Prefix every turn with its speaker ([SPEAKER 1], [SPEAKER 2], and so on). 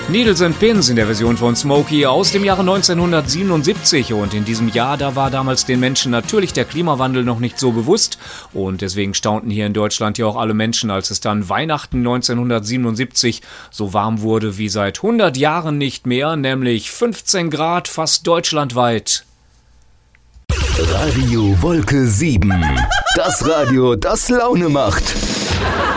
[SPEAKER 1] Needles and Pins in der Version von Smokey aus dem Jahre 1977 und in diesem Jahr, da war damals den Menschen natürlich der Klimawandel noch nicht so bewusst und deswegen staunten hier in Deutschland ja auch alle Menschen, als es dann Weihnachten 1977 so warm wurde wie seit 100 Jahren nicht mehr, nämlich 15 Grad fast deutschlandweit.
[SPEAKER 2] Radio Wolke 7, das Radio, das Laune macht.